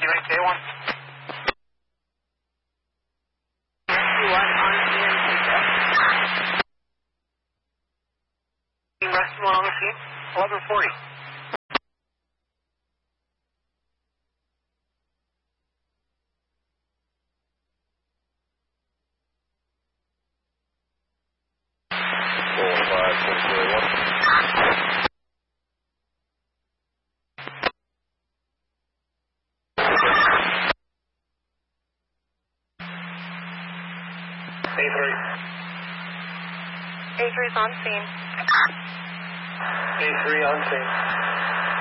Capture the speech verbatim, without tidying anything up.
right, K one. one on scene. Rescue one on the scene. eleven forty. four five four zero one. A three. A three's on scene. A three on scene.